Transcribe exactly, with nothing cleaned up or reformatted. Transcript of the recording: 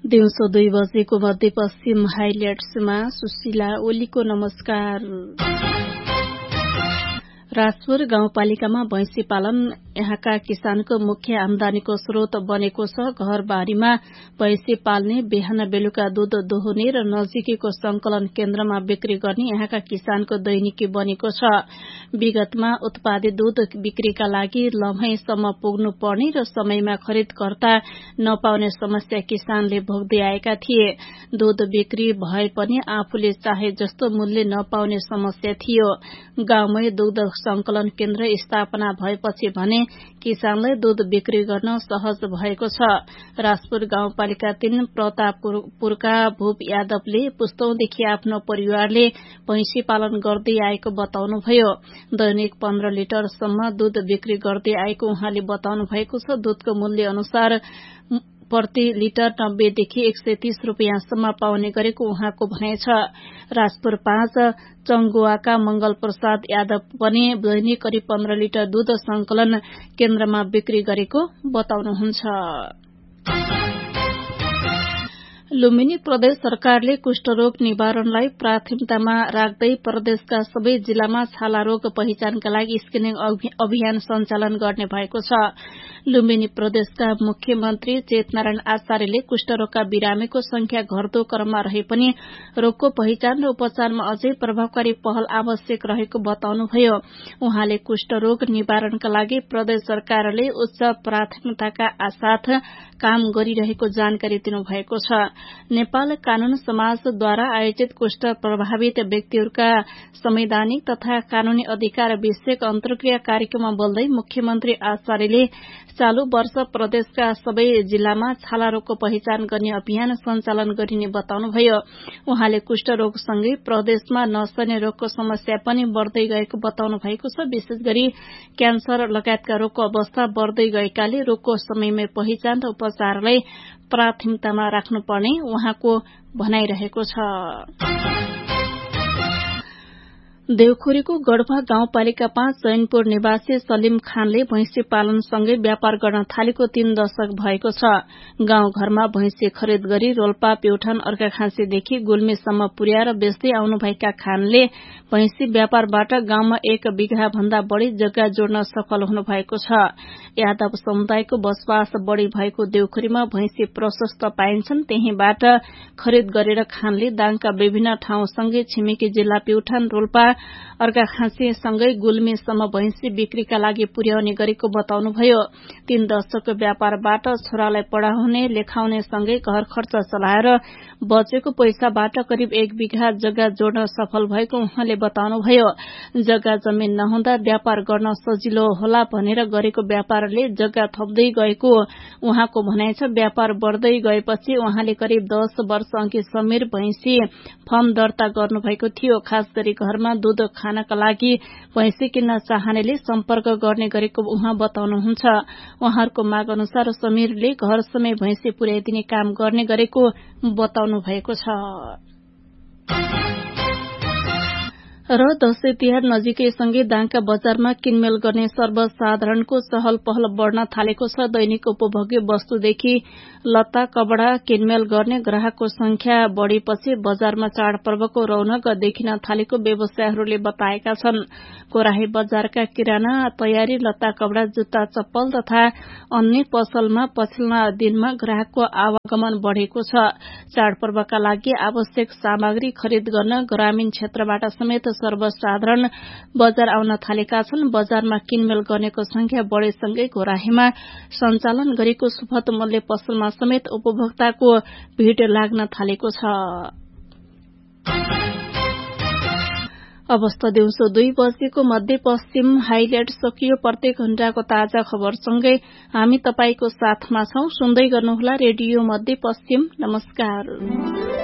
दिउँसो दुई बजेको मध्यपश्चिम हाइलाइट्समा सुशीला ओलीको नमस्कार। राजपुर गाउँपालिकामा भैंसी पालन यहाँका किसानको मुख्य आमदानीको स्रोत बनेको छ। घरबारीमा भैंसी पाल्ने, बिहान बेलुका दूध दोहुने र नजिकैको संकलन केन्द्रमा बिक्री गर्ने यहाँका किसानको दैनिकी बनेको छ। विगतमा उत्पादित दूध बिक्रीका लागि लम्हैसम्म पुग्नु पर्ने र समयमा खरिदकर्ता नपाउने समस्या किसानले भोग्दै आएका थिए। दूध बिक्री भए पनि आफूले चाहे जस्तो मूल्य नपाउने समस्या थियो। गाउँमै दुग्ध संकलन केन्द्र स्थापना भएपछि भने किसानलाई दूध बिक्री गर्न सहज भएको छ। राजपुर गाउँपालिका तीन प्रतापपुरका भूप यादवले पुस्तौंदेखि आफ्नो परिवारले भैंसी पालन गर्दै आएको बताउनुभयो। दैनिक पन्ध्र लिटरसम्म दूध बिक्री गर्दै आएको उहाँले बताउनु भएको छ। दूधको मूल्य अनुसार प्रति लिटर नब्बेदेखि एक सय तीस रूपियाँसम्म पाउने गरेको उहाँको भनाइ छ। राजपुर पाँच चंगुवाका मंगल प्रसाद यादव पनि दैनिक करिब पन्ध्र लिटर दूध संकलन केन्द्रमा बिक्री गरेको बताउनुहुन्छ। लुम्बिनी प्रदेश सरकारले कुष्ठरोग निवारणलाई प्राथमिकतामा राख्दै प्रदेशका सबै जिल्लामा छाला रोग पहिचानका लागि स्क्रिनिङ अभियान सञ्चालन गर्ने भएको छ। लुम्बिनी प्रदेशका मुख्यमन्त्री चेतनारायण आचार्यले कुष्ठरोगका बिरामीको संख्या घट्दो क्रममा रहे पनि रोगको पहिचान र उपचारमा अझै प्रभावकारी पहल आवश्यक रहेको बताउनुभयो। उहाँले कुष्ठरोग निवारणका लागि प्रदेश सरकारले उच्च प्राथमिकताका साथ काम गरिरहेको जानकारी दिनुभएको छ। नेपाल कानून समाजद्वारा आयोजित कुष्ठ प्रभावित व्यक्तिहरूका संवैधानिक तथा कानूनी अधिकार विषयक अन्तर्क्रिया कार्यक्रममा बोल्दै मुख्यमन्त्री आचार्यले चालू वर्ष प्रदेशका सबै जिल्लामा छाला रोगको पहिचान गर्ने अभियान सञ्चालन गरिने बताउनुभयो। उहाँले कुष्ठ रोगसँगै प्रदेशमा नसर्ने रोगको समस्या पनि बढ़दै गएको बताउनु भएको छ। विशेष गरी क्यान्सर लगायतका रोगको अवस्था बढ़दै गएकाले रोगको समयमै पहिचान र उपचारलाई प्राथमिकतामा राख्नुपर्ने उहाँको भनाइरहेको छ। देवखुरीको गढवा गाउँपालिका पाँच चैनपुर निवासी सलिम खानले भैंसी पालनसँगै व्यापार गर्न थालेको तीन दशक भएको छ। गाउँघरमा भैंसी खरिद गरी रोल्पा, प्युठान, अर्घाखाँसीदेखि गुल्मीसम्म पुर्याएर बेच्दै आउनुभएका खानले भैंसी व्यापारबाट गाउँमा एक बिघा भन्दा बढ़ी जग्गा जोड्न सफल हुनु भएको छ। यादव समुदायको बसोबास बढ़ी भएको देवखुरीमा भैंसी प्रशस्त पाइन्छन्। त्यहीबाट खरिद गरेर खानले दाङका विभिन्न ठाउँसँगै छिमेकी जिल्ला प्युठान, रोल्पा, अर्घाखाँसीसँगै गुल्मीसम्म भैंसी बिक्रीका लागि पुर्याउने गरेको बताउनुभयो। तीन दशकको व्यापारबाट छोरालाई पढ़ाउने, लेखाउने सँगै घर खर्च चलाएर बचेको पैसाबाट करिब एक बिघा जग्गा जोड्न सफल भएको उहाँले बताउनुभयो। जग्गा जमिन नहुँदा व्यापार गर्न सजिलो होला भनेर गरेको व्यापारले जग्गा थप्दै गएको उहाँको भनाइ छ। व्यापार बढ़दै गएपछि उहाँले करिब दस वर्ष अघि समीर भैंसी फर्म दर्ता गर्नुभएको थियो। खास गरी घरमा दूध खानका लागि भैंसी किन्न चाहनेले सम्पर्क गर्ने गरेको उहाँ बताउनुहुन्छ। उहाँहरूको माग अनुसार समीरले घर समय भैंसी पुर्याइदिने काम गर्ने गरेको बताउनु भएको छ। र दशैं तिहार नजिकैसँगै दाङका बजारमा किनमेल गर्ने सर्वसाधारणको चहल पहल बढ़न थालेको छ। दैनिक उपभोग्य वस्तुदेखि लत्ता कपड़ा किनमेल गर्ने ग्राहकको संख्या बढ़ेपछि बजारमा चाडपर्वको रौनक देखिन थालेको व्यवसायीहरूले बताएका छन्। कोराही बजारका किराना, तयारी, लत्ता कपड़ा, जुत्ता, चप्पल तथा अन्य पसलमा पछिल्ला दिनमा ग्राहकको आवागमन बढ़ेको छ। चाडपर्वका लागि आवश्यक सामग्री खरिद गर्न ग्रामीण क्षेत्रबाट समेत सर्वसाधारण बजार आउन थालेका छन्। बजारमा किनमेल गर्नेको संख्या बढ़ेसँगै घोराहीमा सञ्चालन गरेको सुपथ मूल्य पसलमा समेत उपभोक्ताको भीड़ लाग्न थालेको छ। अवस्था दिउँसो दुई बजेको मध्यपश्चिम हाइलाइट सकियो। प्रत्येक घण्टाको ताजा खबरसँगै हामी तपाईको साथमा छौं। सुन्दै गर्नुहोला रेडियो मध्यपश्चिम। नमस्कार।